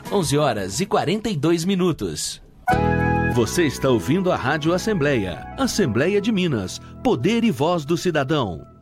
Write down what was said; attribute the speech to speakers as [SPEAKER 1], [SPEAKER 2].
[SPEAKER 1] 11h42.
[SPEAKER 2] Você está ouvindo a Rádio Assembleia. Assembleia de Minas. Poder e voz do cidadão.